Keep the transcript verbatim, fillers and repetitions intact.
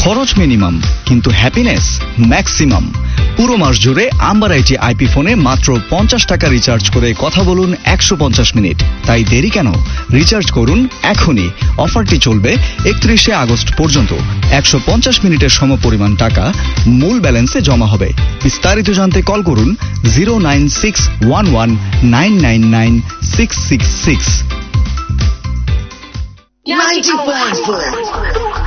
খরচ মিনিমাম কিন্তু happiness maximum. পুরো মাস জুড়ে আম্বার আইটি আইপি ফোনে মাত্র পঞ্চাশ টাকা রিচার্জ করে কথা বলুন একশো পঞ্চাশ মিনিট। তাই দেরি কেন? রিচার্জ করুন এখনই। অফারটি চলবে একত্রিশে আগস্ট পর্যন্ত। একশো পঞ্চাশ মিনিটের সমপরিমাণ টাকা মূল ব্যালেন্সে জমা হবে। বিস্তারিত জানতে কল করুন zero nine six one one nine nine nine six six six. ninety point four